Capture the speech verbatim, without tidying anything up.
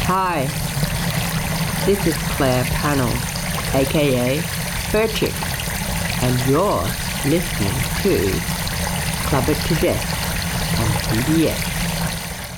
Hi, this is Claire Pannell, aka Furchick, and you're listening to Club It to Death on P B S.